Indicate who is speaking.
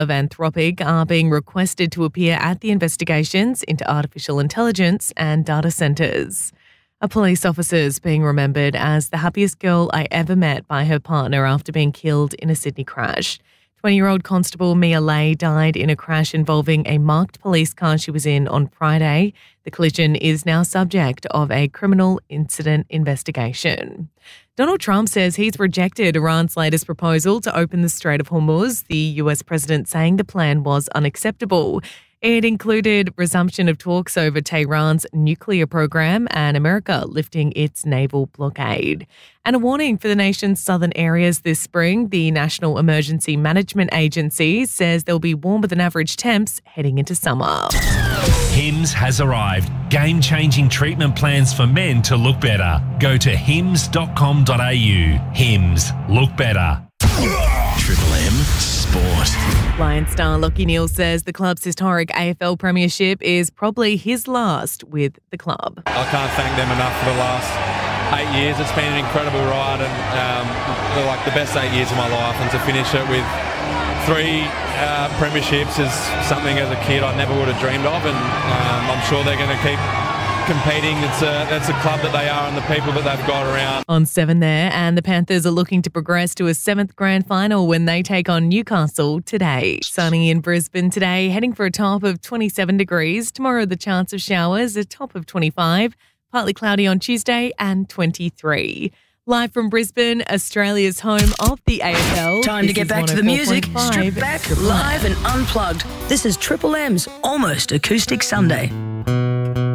Speaker 1: of Anthropic are being requested to appear at the investigations into artificial intelligence and data centres. A police officer is being remembered as the happiest girl I ever met by her partner after being killed in a Sydney crash. 20-year-old Constable Mia Lay died in a crash involving a marked police car she was in on Friday. The collision is now subject of a criminal incident investigation. Donald Trump says he's rejected Iran's latest proposal to open the Strait of Hormuz, the US president saying the plan was unacceptable. It included resumption of talks over Tehran's nuclear program and America lifting its naval blockade. And a warning for the nation's southern areas this spring. The National Emergency Management Agency says there'll be warmer than average temps heading into summer.
Speaker 2: Hims has arrived. Game-changing treatment plans for men to look better. Go to hims.com.au. Hims. Look better.
Speaker 3: Triple M Sport.
Speaker 1: Lions star Lachie Neale says the club's historic AFL premiership is probably his last with the club.
Speaker 4: I can't thank them enough for the last 8 years. It's been an incredible ride and like the best 8 years of my life, and to finish it with 3 premierships is something as a kid I never would have dreamed of, and I'm sure they're going to keep competing. That's a club that they are and the people that they've got around.
Speaker 1: On 7 there, and the Panthers are looking to progress to a 7th grand final when they take on Newcastle today. Sunny in Brisbane today, heading for a top of 27 degrees. Tomorrow the chance of showers, a top of 25. Partly cloudy on Tuesday and 23. Live from Brisbane, Australia's home of the AFL.
Speaker 5: Time to get back to the music. Strip back, live and unplugged. This is Triple M's Almost Acoustic Sunday.